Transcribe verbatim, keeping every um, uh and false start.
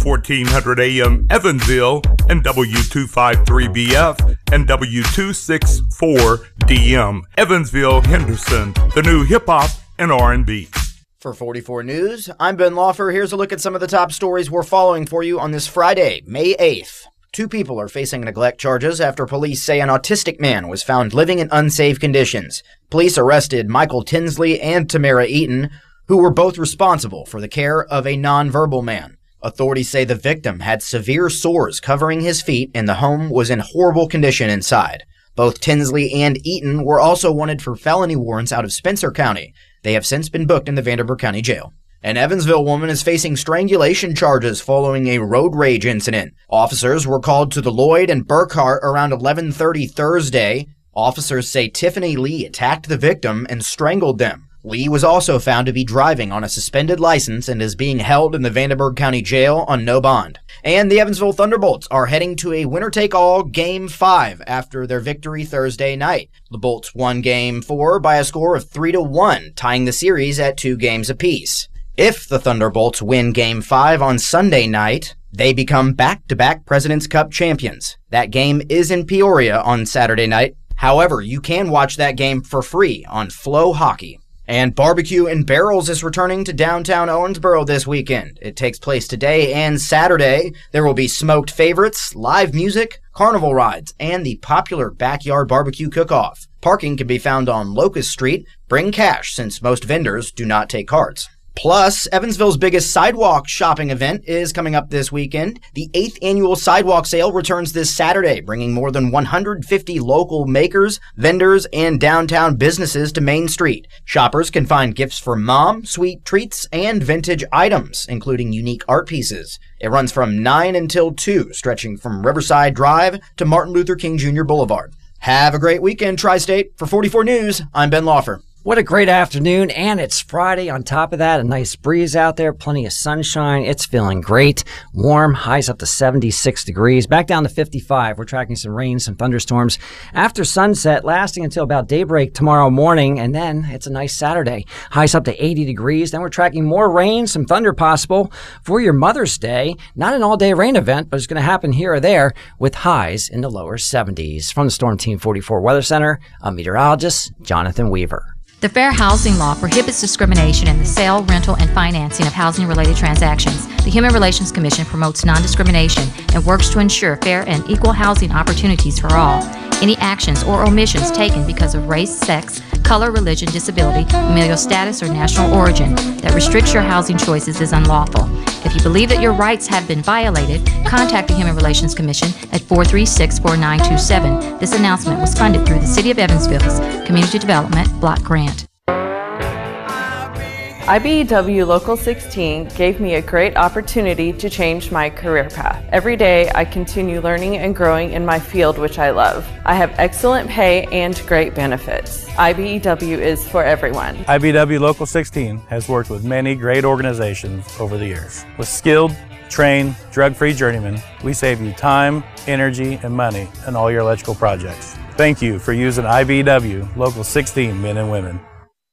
fourteen hundred A M Evansville and W two fifty-three B F and W two sixty-four D M Evansville, Henderson, the new hip-hop and R and B. For forty-four News, I'm Ben Laufer. Here's a look at some of the top stories we're following for you on this Friday, May eighth. Two people are facing neglect charges after police say an autistic man was found living in unsafe conditions. Police arrested Michael Tinsley and Tamara Eaton, who were both responsible for the care of a nonverbal man. Authorities say the victim had severe sores covering his feet and the home was in horrible condition inside. Both Tinsley and Eaton were also wanted for felony warrants out of Spencer County. They have since been booked in the Vanderburgh County Jail. An Evansville woman is facing strangulation charges following a road rage incident. Officers were called to the Lloyd and Burkhart around eleven thirty Thursday. Officers say Tiffany Lee attacked the victim and strangled them. Lee was also found to be driving on a suspended license and is being held in the Vanderburgh County Jail on no bond. And the Evansville Thunderbolts are heading to a winner-take-all Game five after their victory Thursday night. The Bolts won Game four by a score of three to one, tying the series at two games apiece. If the Thunderbolts win Game five on Sunday night, they become back-to-back President's Cup champions. That game is in Peoria on Saturday night. However, you can watch that game for free on Flow Hockey. And Barbecue and Barrels is returning to downtown Owensboro this weekend. It takes place today and Saturday. There will be smoked favorites, live music, carnival rides, and the popular backyard barbecue cook-off. Parking can be found on Locust Street. Bring cash since most vendors do not take cards. Plus, Evansville's biggest sidewalk shopping event is coming up this weekend. The eighth annual sidewalk sale returns this Saturday, bringing more than one hundred fifty local makers, vendors, and downtown businesses to Main Street. Shoppers can find gifts for mom, sweet treats, and vintage items, including unique art pieces. It runs from nine until two, stretching from Riverside Drive to Martin Luther King Junior Boulevard. Have a great weekend, Tri-State. For forty-four News, I'm Ben Laufer. What a great afternoon, and it's Friday. On top of that, a nice breeze out there, plenty of sunshine. It's feeling great. Warm, highs up to seventy-six degrees, back down to fifty-five. We're tracking some rain, some thunderstorms after sunset, lasting until about daybreak tomorrow morning, and then it's a nice Saturday. Highs up to eighty degrees. Then we're tracking more rain, some thunder possible for your Mother's Day. Not an all-day rain event, but it's going to happen here or there with highs in the lower seventies. From the Storm Team forty-four Weather Center, I'm meteorologist Jonathan Weaver. The Fair Housing Law prohibits discrimination in the sale, rental, and financing of housing-related transactions. The Human Relations Commission promotes non-discrimination and works to ensure fair and equal housing opportunities for all. Any actions or omissions taken because of race, sex, color, religion, disability, familial status, or national origin that restricts your housing choices is unlawful. If you believe that your rights have been violated, contact the Human Relations Commission at four three six, four nine two seven. This announcement was funded through the City of Evansville's Community Development Block Grant. I B E W Local sixteen gave me a great opportunity to change my career path. Every day I continue learning and growing in my field, which I love. I have excellent pay and great benefits. I B E W is for everyone. I B E W Local sixteen has worked with many great organizations over the years. With skilled, trained, drug-free journeymen, we save you time, energy, and money in all your electrical projects. Thank you for using I B E W Local sixteen men and women.